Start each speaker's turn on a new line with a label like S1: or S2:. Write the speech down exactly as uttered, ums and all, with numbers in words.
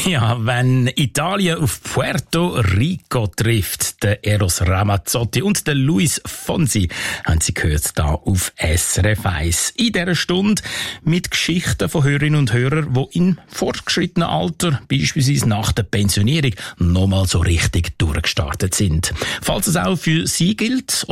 S1: Ja, wenn Italien auf Puerto Rico trifft, der Eros Ramazzotti und der Luis Fonsi, haben Sie gehört, da auf S R F eins. In dieser Stunde mit Geschichten von Hörerinnen und Hörern, die in fortgeschrittenem Alter, beispielsweise nach der Pensionierung, nochmal so richtig durchgestartet sind. Falls es auch für Sie gilt